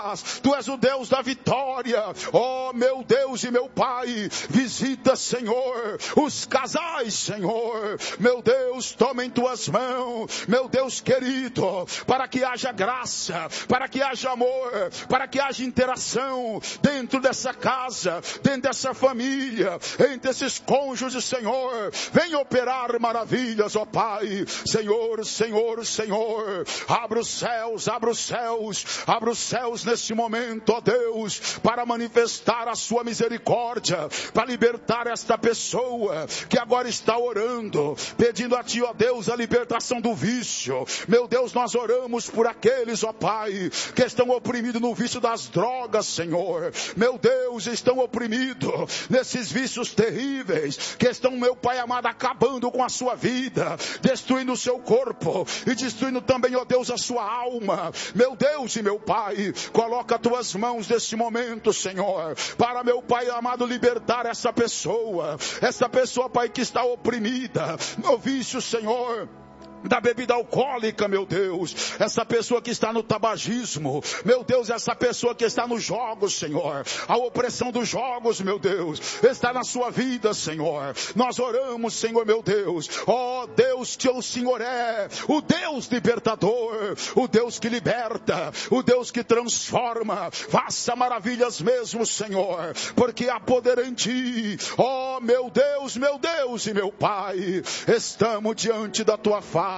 Tu és o Deus da vitória. Oh, meu Deus e meu Pai, visita, Senhor, os casais, Senhor. Meu Deus, toma em tuas mãos, meu Deus querido, para que haja graça, para que haja amor, para que haja interação dentro dessa casa, dentro dessa família, entre esses cônjuges, Senhor. Vem operar maravilhas, ó Pai. Senhor, Senhor, Senhor, abre os céus, abre os céus, abre os céus nesse momento, ó Deus, para manifestar a sua misericórdia, para libertar esta pessoa que agora está orando, pedindo a Ti, ó Deus, a libertação do vício. Meu Deus, nós oramos por aqueles, ó Pai, que estão oprimidos no vício das drogas, Senhor. Meu Deus, estão oprimidos nesses vícios terríveis, que estão, meu Pai amado, acabando com a sua vida, destruindo o seu corpo e destruindo também, ó Deus, a sua alma. Meu Deus e meu Pai, coloca as tuas mãos nesse momento, Senhor, para, meu Pai amado, libertar essa pessoa, Pai, que está oprimida no vício, Senhor, da bebida alcoólica, meu Deus, essa pessoa que está no tabagismo, meu Deus, essa pessoa que está nos jogos, Senhor, a opressão dos jogos, meu Deus, está na sua vida, Senhor. Nós oramos, Senhor, meu Deus, ó Deus, que o Senhor é o Deus libertador, o Deus que liberta, o Deus que transforma. Faça maravilhas mesmo, Senhor, porque há poder em Ti. Ó meu Deus e meu Pai, estamos diante da Tua face,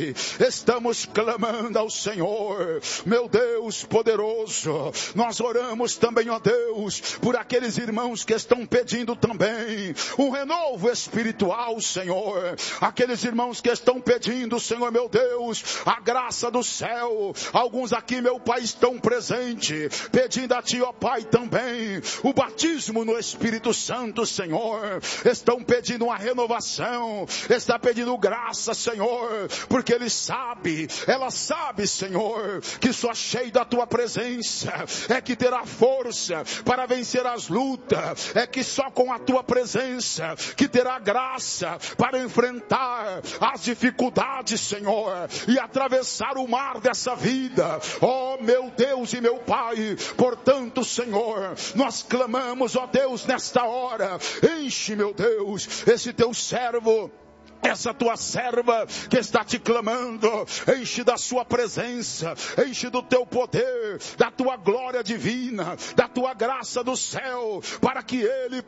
estamos clamando ao Senhor, meu Deus poderoso. Nós oramos também, ó Deus, por aqueles irmãos que estão pedindo também um renovo espiritual, Senhor. Aqueles irmãos que estão pedindo, Senhor, meu Deus, a graça do céu. Alguns aqui, meu Pai, estão presentes, pedindo a Ti, ó Pai, também o batismo no Espírito Santo, Senhor. Estão pedindo uma renovação, está pedindo graça, Senhor, porque ela sabe, Senhor, que só cheio da Tua presença é que terá força para vencer as lutas, é que só com a Tua presença que terá graça para enfrentar as dificuldades, Senhor, e atravessar o mar dessa vida. Ó meu Deus e meu Pai, portanto, Senhor, nós clamamos, ó Deus, nesta hora, enche, meu Deus, esse Teu servo, essa Tua serva que está Te clamando, enche da Sua presença, enche do Teu poder, da Tua glória divina, da Tua graça do céu, para que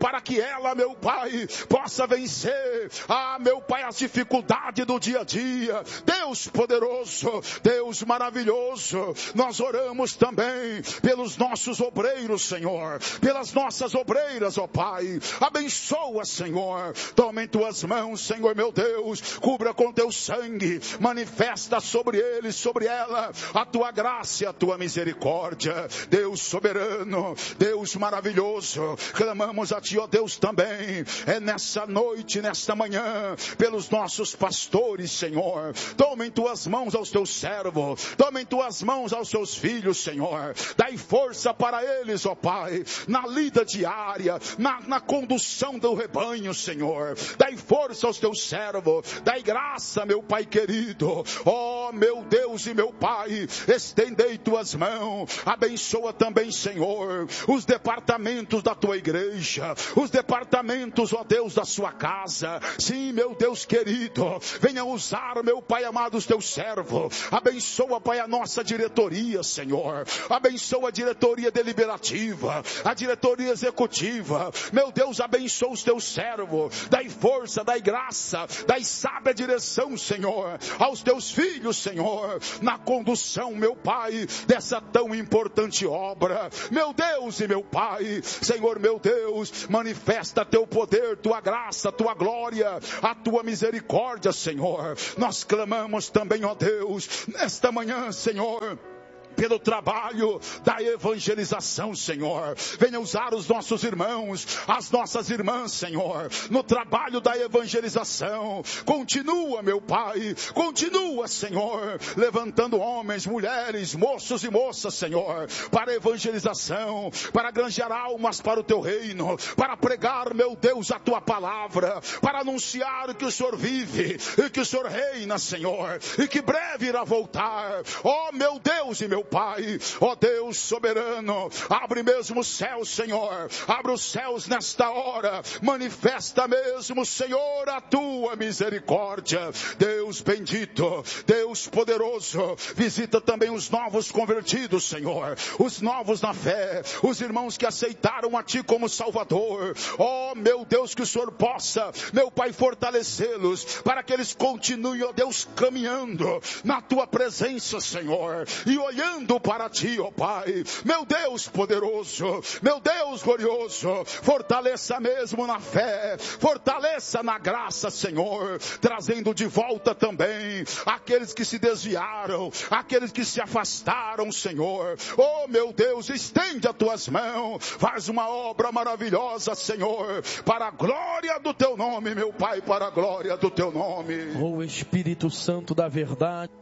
ela, meu Pai, possa vencer, meu Pai, as dificuldades do dia a dia. Deus poderoso, Deus maravilhoso, nós oramos também pelos nossos obreiros, Senhor, pelas nossas obreiras, ó Pai. Abençoa, Senhor, toma em Tuas mãos, Senhor, meu Deus, cubra com Teu sangue, manifesta sobre ele, sobre ela, a Tua graça e a Tua misericórdia. Deus soberano, Deus maravilhoso, clamamos a Ti, ó Deus, também, nessa noite, nesta manhã, pelos nossos pastores, Senhor. Toma em Tuas mãos aos Teus servos, toma em Tuas mãos aos Seus filhos, Senhor. Dai força para eles, ó Pai, na lida diária, na condução do rebanho, Senhor. Dai força aos Teus servos, dai graça, meu Pai querido. Ó meu Deus e meu Pai, estendei Tuas mãos, abençoa também, Senhor, os departamentos da Tua igreja, os departamentos, ó Deus, da Sua casa. Sim, meu Deus querido, venha usar, meu Pai amado, os Teus servos. Abençoa, Pai, a nossa diretoria, Senhor. Abençoa a diretoria deliberativa, a diretoria executiva. Meu Deus, abençoa os Teus servos. Dai força, dai graça, dai sábia direção, Senhor, aos Teus filhos, Senhor, na condução, meu Pai, dessa tão importante obra. Meu Deus e meu Pai, Senhor, meu Deus, manifesta Teu poder, Tua graça, Tua glória, a Tua misericórdia, Senhor. Nós clamamos também, ó Deus, nesta manhã, Senhor, pelo trabalho da evangelização, Senhor. Venha usar os nossos irmãos, as nossas irmãs, Senhor, no trabalho da evangelização. Continua, meu Pai, continua, Senhor, levantando homens, mulheres, moços e moças, Senhor, para a evangelização, para granjear almas para o Teu reino, para pregar, meu Deus, a Tua palavra, para anunciar que o Senhor vive e que o Senhor reina, Senhor, e que breve irá voltar. Ó meu Deus e meu meu Pai, ó Deus soberano, abre mesmo o céu, Senhor, abre os céus nesta hora, manifesta mesmo, Senhor, a tua misericórdia. Deus bendito, Deus poderoso, visita também os novos convertidos, Senhor, os novos na fé, os irmãos que aceitaram a Ti como Salvador. Ó meu Deus, que o Senhor possa, meu Pai, fortalecê-los, para que eles continuem, ó Deus, caminhando na Tua presença, Senhor, e olhando para Ti, ó Pai, meu Deus poderoso, meu Deus glorioso, fortaleça mesmo na fé, fortaleça na graça, Senhor, trazendo de volta também aqueles que se desviaram, aqueles que se afastaram, Senhor. Oh meu Deus, estende as Tuas mãos, faz uma obra maravilhosa, Senhor, para a glória do Teu nome, meu Pai, para a glória do Teu nome. Oh Espírito Santo da verdade,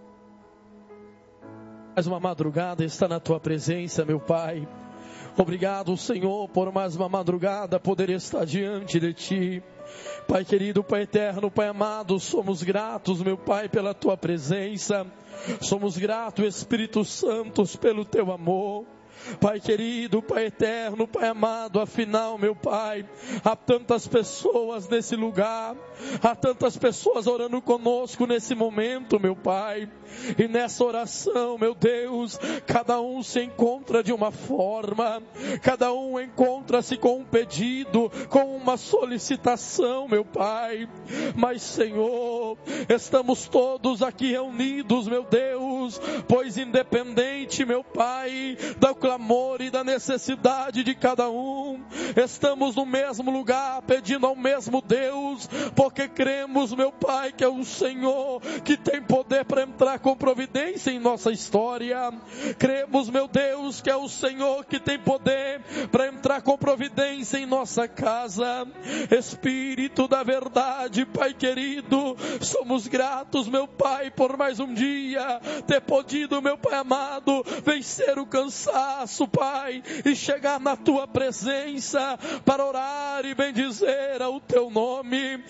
mais uma madrugada está na Tua presença, meu Pai. Obrigado, Senhor, por mais uma madrugada poder estar diante de Ti. Pai querido, Pai eterno, Pai amado, somos gratos, meu Pai, pela Tua presença. Somos gratos, Espírito Santo, pelo Teu amor. Pai querido, Pai eterno, Pai amado, afinal, meu Pai, há tantas pessoas nesse lugar, há tantas pessoas orando conosco nesse momento, meu Pai, e nessa oração, meu Deus, cada um se encontra de uma forma, cada um encontra-se com um pedido, com uma solicitação, meu Pai, mas Senhor, estamos todos aqui reunidos, meu Deus, pois independente, meu Pai, da clamor e da necessidade de cada um, estamos no mesmo lugar, pedindo ao mesmo Deus, porque cremos, meu Pai, que é o Senhor que tem poder para entrar com providência em nossa história. Cremos, meu Deus, que é o Senhor que tem poder para entrar com providência em nossa casa. Espírito da verdade, Pai querido, somos gratos, meu Pai, por mais um dia ter podido, meu Pai amado, vencer o cansaço, Pai, e chegar na Tua presença para orar e bendizer ao Teu nome.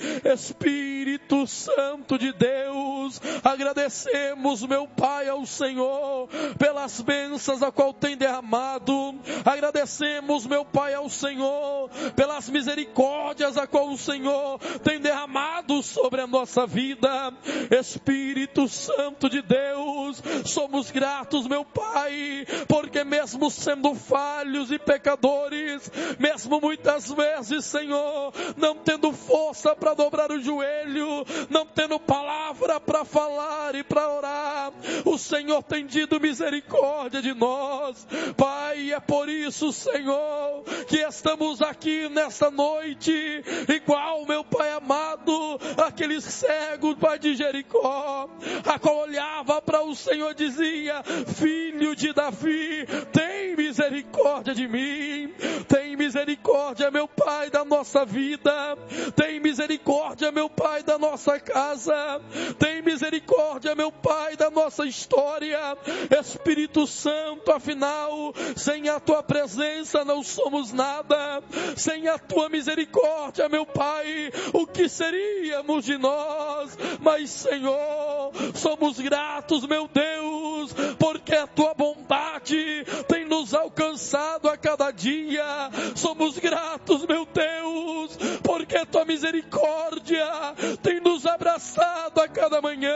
Espírito Santo de Deus, agradecemos, meu Pai, ao Senhor pelas bênçãos a qual tem derramado. Agradecemos, meu Pai, ao Senhor pelas misericórdias a qual o Senhor tem derramado sobre a nossa vida. Espírito Santo de Deus, somos gratos, meu Pai, porque mesmo sendo falhos e pecadores, mesmo muitas vezes, Senhor, não tendo força para dobrar o joelho, não tendo palavra para falar e para orar, o Senhor tem tido misericórdia de nós, Pai. É por isso, Senhor, que estamos aqui nesta noite, igual, meu Pai amado, aquele cego, Pai de Jericó, a qual olhava para o Senhor e dizia: Filho de Davi, tem misericórdia de mim. Tem misericórdia, meu Pai, da nossa vida. Tem misericórdia, meu Pai, da nossa casa. Tem misericórdia, meu Pai, da nossa história. Espírito Santo, afinal, sem a Tua presença não somos nada. Sem a Tua misericórdia, meu Pai, o que seríamos de nós? Mas, Senhor, somos gratos, meu Deus, porque a Tua bondade tem nos alcançado a cada dia. Somos gratos, meu Deus, porque a Tua misericórdia tem nos abraçado a cada manhã.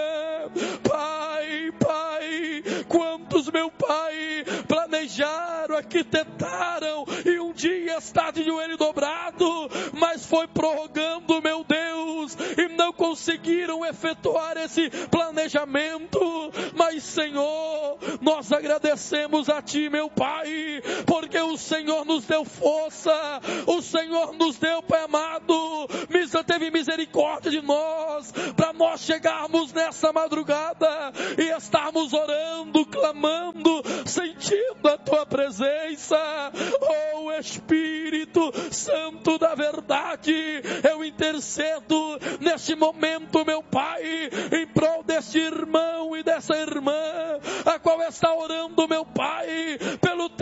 Pai, quantos, meu Pai, planejaram, arquitetaram e um dia está de joelho dobrado, mas foi prorrogando, meu Deus, e não conseguiram efetuar esse planejamento. Mas, Senhor, nós agradecemos a Ti, meu Pai, porque o Senhor nos deu força, o Senhor nos deu, Pai amado, teve misericórdia de nós, para nós chegarmos nessa madrugada e estarmos orando, clamando, sentindo a Tua presença. Oh Espírito Santo da verdade, eu intercedo neste momento, meu Pai, em prol deste irmão e dessa irmã, a qual está orando, meu Pai, pelo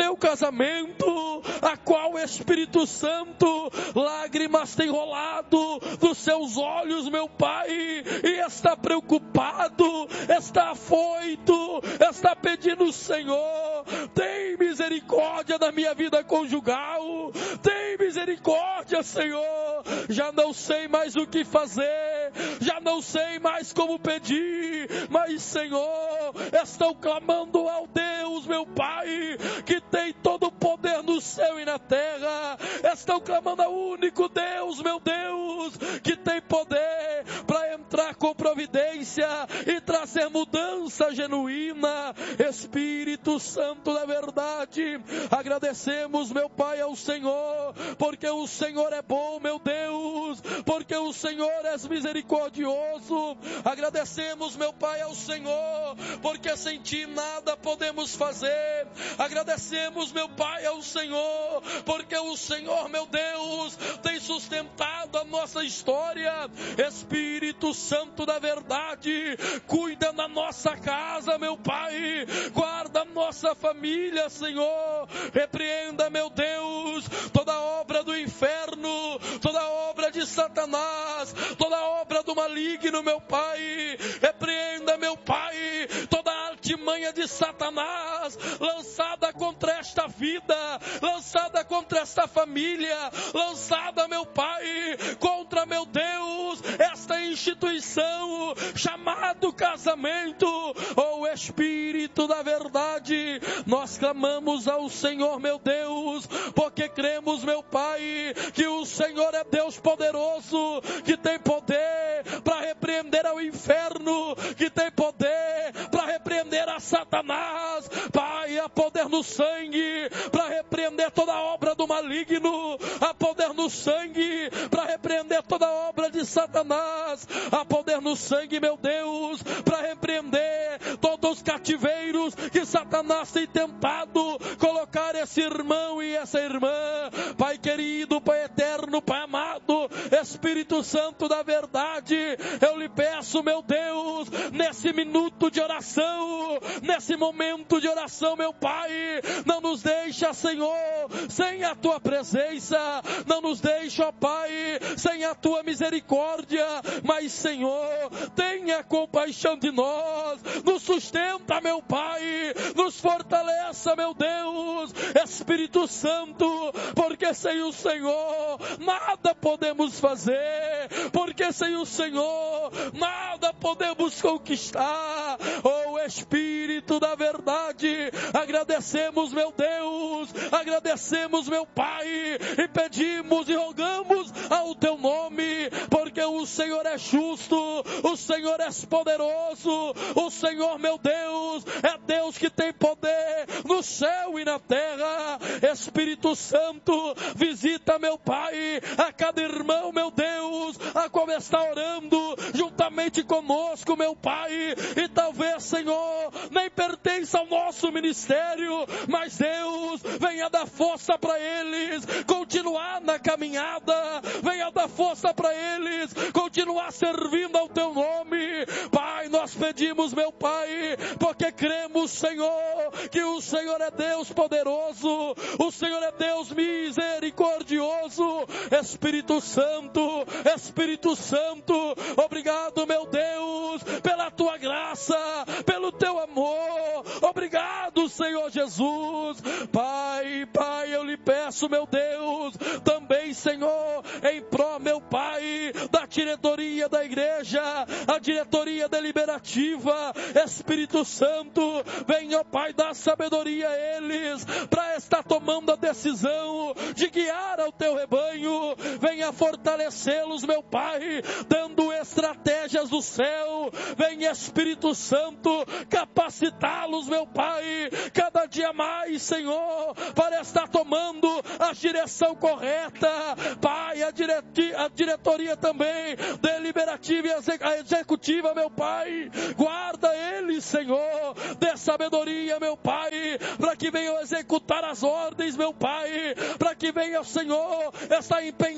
teu casamento, a qual o Espírito Santo, lágrimas tem rolado dos seus olhos, meu Pai, e está preocupado, está afoito, está pedindo, Senhor, tem misericórdia da minha vida conjugal, tem misericórdia, Senhor, já não sei mais o que fazer, já não sei mais como pedir, mas, Senhor, estão clamando ao Deus, meu Pai, que tem todo o poder no céu e na terra, estão clamando ao único Deus, meu Deus, que tem poder para entrar com providência e trazer mudança genuína. Espírito Santo da verdade, agradecemos, meu Pai, ao Senhor, porque o Senhor é bom, meu Deus, porque o Senhor é misericordioso. Agradecemos, meu Pai, ao Senhor, porque sem Ti nada podemos fazer. Agradecemos, meu Pai, ao Senhor, porque o Senhor, meu Deus, tem sustentado a nossa história. Espírito Santo da verdade, cuida da nossa casa, meu Pai, guarda a nossa família, Senhor. Repreenda, meu Deus, toda obra do inferno, toda obra de Satanás, toda obra do maligno, meu Pai. Repreenda, meu Pai, toda artimanha de Satanás lançada contra esta vida, lançada contra esta família, lançada, meu Pai, contra, meu Deus, esta instituição chamado casamento. Oh, Espírito da verdade, nós clamamos ao Senhor, meu Deus, porque cremos, meu Pai, que o Senhor é Deus poderoso, que tem poder para repreender ao inferno, que tem poder para repreender a Satanás. Pai, há poder no sangue para repreender toda obra do maligno, há poder no sangue para repreender toda obra de Satanás, há poder no sangue, meu Deus, para repreender todos os cativeiros que Satanás tem tentado colocar esse irmão e essa irmã. Pai querido, Pai eterno, Pai amado, Espírito Santo da verdade, eu lhe peço, meu Deus, nesse minuto de oração, nesse momento de oração, meu Pai, não nos deixa, Senhor, sem a Tua presença, não nos deixa, ó Pai, sem a Tua misericórdia, mas, Senhor, tenha compaixão de nós, nos sustenta, meu Pai, nos fortaleça, meu Deus, Espírito Santo, porque sem o Senhor nada podemos fazer, porque sem o Senhor nada podemos conquistar. Oh, Espírito da verdade, agradecemos, meu Deus, agradecemos, meu Pai, e pedimos e rogamos ao Teu nome, porque o Senhor é justo, o Senhor é poderoso, o Senhor, meu Deus, é Deus que tem poder no céu e na terra. Espírito Santo, visita, meu Pai, a cada irmão, meu Deus, a qual está orando juntamente conosco, meu Pai, e talvez, Senhor, nem pertence ao nosso ministério, mas Deus, venha dar força para eles continuar na caminhada, venha dar força para eles continuar servindo ao Teu nome. Pai, nós pedimos, meu Pai, porque cremos, Senhor, que o Senhor é Deus poderoso, o Senhor é Deus misericordioso. Espírito Santo, Espírito Santo, obrigado, meu Deus, pela Tua graça, pelo Teu amor, obrigado, Senhor Jesus. Pai, eu lhe peço, meu Deus, também, Senhor, em pró, meu Pai, da diretoria da igreja, a diretoria deliberativa, Espírito Santo, venha, ó Pai, dar sabedoria a eles, para estar tomando a decisão de guiar ao Teu rebanho, venha fortalecê-los, meu Pai, dando estratégias do céu, venha, Espírito Santo, capacitá-los, meu Pai, cada dia mais, Senhor, para estar tomando a direção correta. Pai, a diretoria também, deliberativa e executiva, meu Pai, guarda eles, Senhor, dê sabedoria, meu Pai, para que venham executar as ordens, meu Pai, para que venha, Senhor, estar empenhada no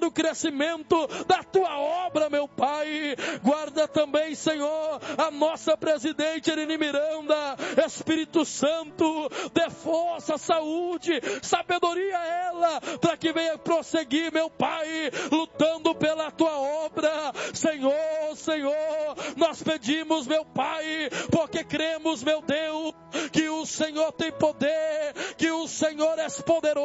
para o crescimento da tua obra, meu Pai. Guarda também, Senhor, a nossa presidente Erini Miranda. Espírito Santo, dê força, saúde, sabedoria a ela, para que venha prosseguir, meu Pai, lutando pela tua obra. Senhor, nós pedimos, meu Pai, porque cremos, meu Deus, que o Senhor tem poder, que o Senhor é poderoso.